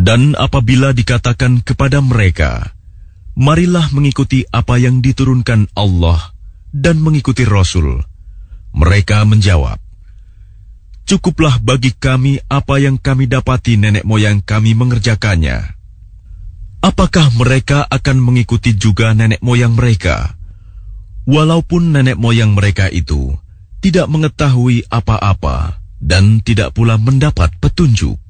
Dan apabila dikatakan kepada mereka, marilah mengikuti apa yang diturunkan Allah dan mengikuti Rasul, mereka menjawab, cukuplah bagi kami apa yang kami dapati nenek moyang kami mengerjakannya. Apakah mereka akan mengikuti juga nenek moyang mereka, walaupun nenek moyang mereka itu tidak mengetahui apa-apa dan tidak pula mendapat petunjuk?